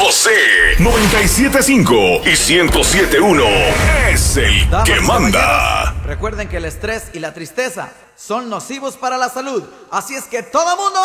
José 97.5 y 107.1 es el Damas que y manda. caballeros, recuerden que el estrés y la tristeza son nocivos para la salud. Así es que todo mundo